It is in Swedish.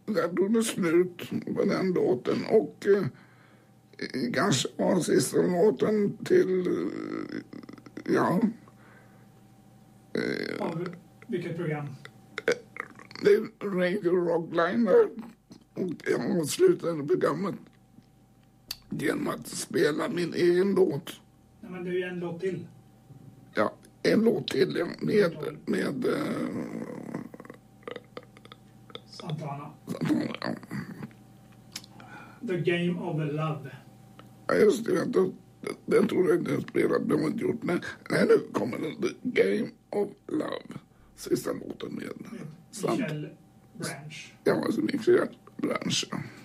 där tog det slut på den låten. Och kanske var sista låten till, ja. Av vilket program? Det är Radio Rockline där. Och jag avslutade programmet genom att spela min egen låt. Ja, men det är ju en låt till. Ja, en låt till, ja, med Santana. ja. The Game of Love. Ja, just det. Den tror jag inte jag spelat, det har inte gjort. Nej, nu kommer den. The Game of Love. Sista låten med Michelle Branch. Ja, alltså Michelle Branch.